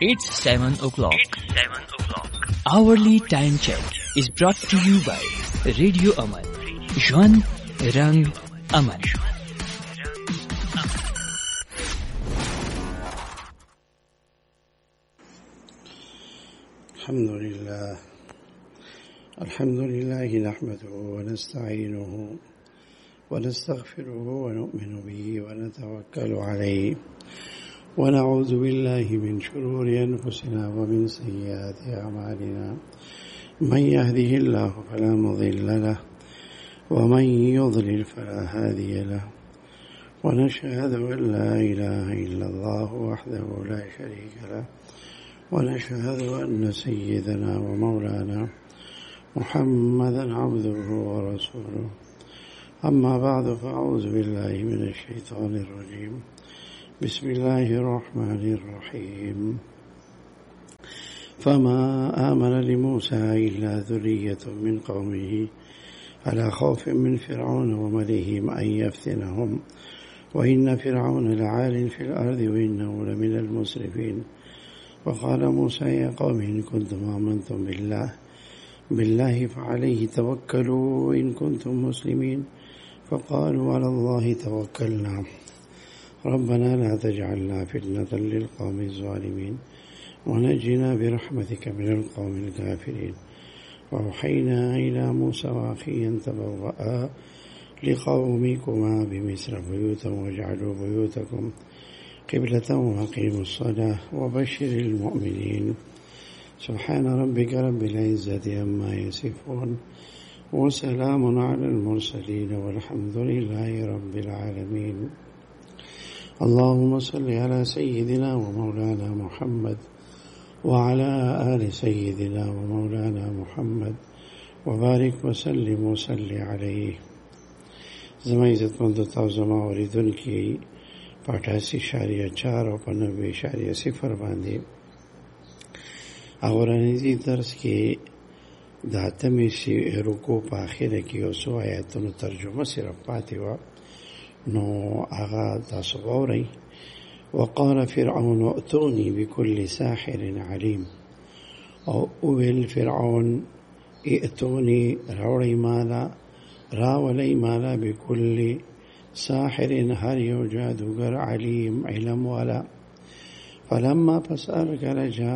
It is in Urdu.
It's 7 o'clock. Hourly time check is brought to you by Radio Aman. Jwan Rang Aman. الحمد لله نحمده ونستعينه ونستغفره ونؤمن به ونتوكل عليه ونعوذ بالله من شرور أنفسنا ومن سيئات أعمالنا من يهده الله فلا مضل له ومن يضلل فلا هادي له ونشهد أن لا إله إلا الله وحده لا شريك له ونشهد أن سيدنا ومولانا محمدا عبده ورسوله أما بعد فأعوذ بالله من الشيطان الرجيم بسم الله الرحمن الرحيم فما آمن لموسى إلا ذرية من قومه على خوف من فرعون وملئهم أن يفتنهم وإن فرعون لعال في الأرض وإنه لمن المسرفين وقال موسى يا قوم إن كنتم آمنتم بالله فعليه توكلوا إن كنتم مسلمين فقالوا على الله توكلنا ربنا لا تجعلنا فتنة للقوم الظالمين ونجنا برحمتك من القوم الكافرين وأوحينا إلى موسى وأخيه أن تبوأ لقومكما بمصر بيوتا واجعلوا بيوتكم قبلة وأقيموا الصلاة وبشر المؤمنين سبحان ربك رب العزة عما يصفون وسلام على المرسلين والحمد لله رب العالمين اللهم صل على سيدنا ومولانا محمد وعلى آل سيدنا ومولانا محمد وبارك وسلم وصل عليه زمائی عزتمند زما اوریدونکي 88.4 او 90.0 باندې اورانیزي درس کې د اتمې رکوع په اخره کې یو څو آیاتونو ترجمه سره پاتې و نو هغه تاسو واورئ وقال فرعون ائتوني بكل ساحر عليم او ویل فرعون ائتوني راولي مالا بكل ساحر هر یو جادوگر علیم علم والا فلما پس ارکل جا